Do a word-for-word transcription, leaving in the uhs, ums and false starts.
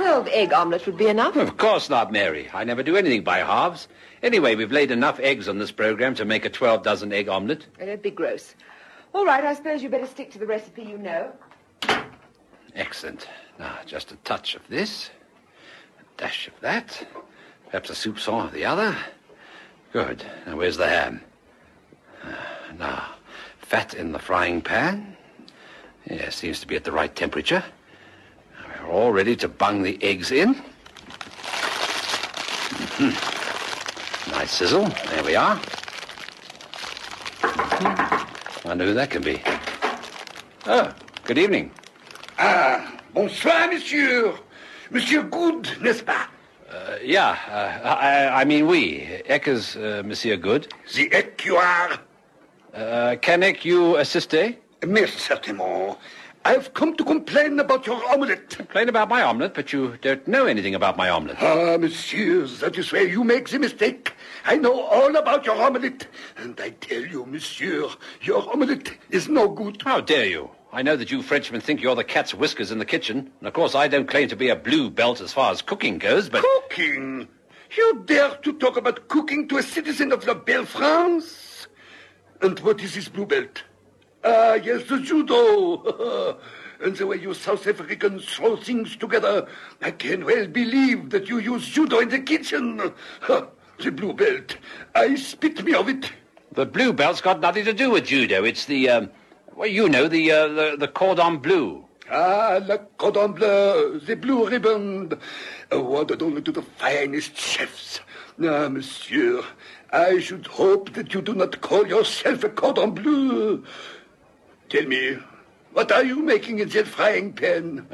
twelve egg omelette would be enough. Of course not, Mary. I never do anything by halves. Anyway, we've laid enough eggs on this program to make a twelve dozen egg omelette. Oh, don't be gross. All right, I suppose you better stick to the recipe you know. Excellent. Now, just a touch of this, a dash of that, perhaps a soupçon of the other. Good. Now, where's the ham? Uh, now, fat in the frying pan. Yeah, seems to be at the right temperature. We're all ready to bung the eggs in. Mm-hmm. Nice sizzle. There we are. Mm-hmm. Wonder who that can be. Oh, good evening. Ah, bonsoir, monsieur. Monsieur Good, n'est-ce pas? Uh, yeah, uh, I, I mean we. Eckers, uh, Monsieur Good. The Eck you are? Uh, can Eck you assist? Mais certainement. I've come to complain about your omelette. Complain about my omelette, but you don't know anything about my omelette. Ah, monsieur, that is where you make the mistake. I know all about your omelette. And I tell you, monsieur, your omelette is no good. How dare you? I know that you Frenchmen think you're the cat's whiskers in the kitchen. And, of course, I don't claim to be a blue belt as far as cooking goes, but... Cooking? You dare to talk about cooking to a citizen of La Belle France? And what is this blue belt? Ah, yes, the judo. And the way you South Africans throw things together, I can well believe that you use judo in the kitchen. Ha, the blue belt. I spit me of it. The blue belt's got nothing to do with judo. It's the, um, well, you know, the, uh, the, the cordon bleu. Ah, le cordon bleu, the blue ribbon, awarded only to the finest chefs. Ah, monsieur, I should hope that you do not call yourself a cordon bleu. Tell me, what are you making in that frying pan?